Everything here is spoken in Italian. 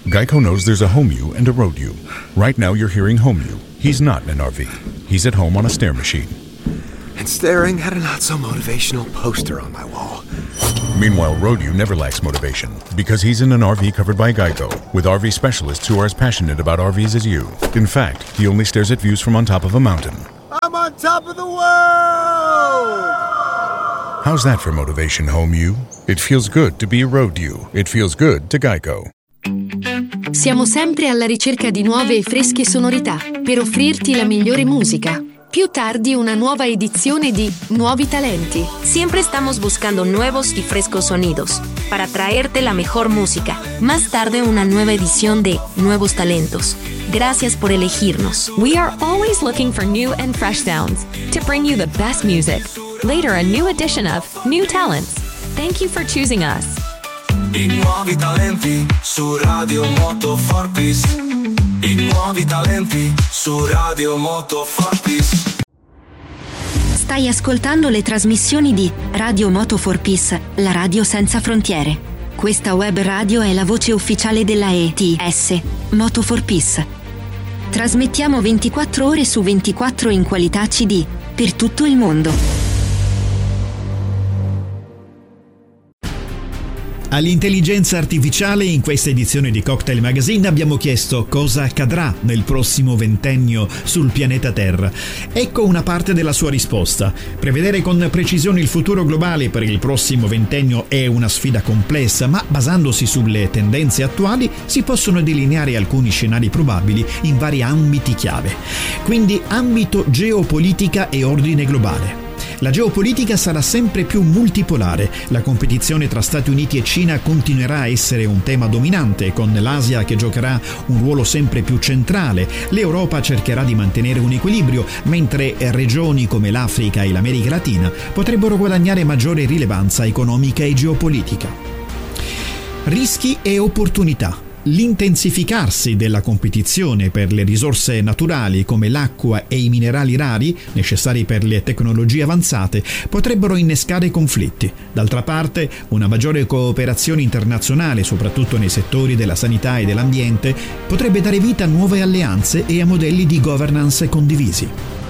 Geico knows there's a home you and a road you. Right now you're hearing home you. He's not in an RV. He's at home on a stair machine. And staring at a not-so-motivational poster on my wall. Meanwhile, road you never lacks motivation because he's in an RV covered by Geico with RV specialists who are as passionate about RVs as you. In fact, he only stares at views from on top of a mountain. I'm on top of the world! How's that for motivation, home you? It feels good to be a road you. It feels good to Geico. Siamo sempre alla ricerca di nuove e fresche sonorità per offrirti la migliore musica. Più tardi una nuova edizione di Nuovi Talenti. Siempre estamos buscando nuevos y frescos sonidos para traerte la mejor música. Más tarde una nueva edición de Nuevos Talentos. Gracias por elegirnos. We are always looking for new and fresh sounds to bring you the best music. Later a new edition of New Talents. Thank you for choosing us. I nuovi talenti su Radio Moto Fortis. I nuovi talenti su Radio Moto Fortis. Stai ascoltando le trasmissioni di Radio Moto for Peace, la radio senza frontiere. Questa web radio è la voce ufficiale della ETS, Moto for Peace. Trasmettiamo 24 ore su 24 in qualità CD, per tutto il mondo. All'intelligenza artificiale in questa edizione di Cocktail Magazine abbiamo chiesto cosa accadrà nel prossimo ventennio sul pianeta Terra. Ecco una parte della sua risposta. Prevedere con precisione il futuro globale per il prossimo ventennio è una sfida complessa, ma basandosi sulle tendenze attuali si possono delineare alcuni scenari probabili in vari ambiti chiave. Quindi ambito geopolitica e ordine globale. La geopolitica sarà sempre più multipolare, la competizione tra Stati Uniti e Cina continuerà a essere un tema dominante, con l'Asia che giocherà un ruolo sempre più centrale, l'Europa cercherà di mantenere un equilibrio, mentre regioni come l'Africa e l'America Latina potrebbero guadagnare maggiore rilevanza economica e geopolitica. Rischi e opportunità. L'intensificarsi della competizione per le risorse naturali come l'acqua e i minerali rari, necessari per le tecnologie avanzate, potrebbero innescare conflitti. D'altra parte, una maggiore cooperazione internazionale, soprattutto nei settori della sanità e dell'ambiente, potrebbe dare vita a nuove alleanze e a modelli di governance condivisi.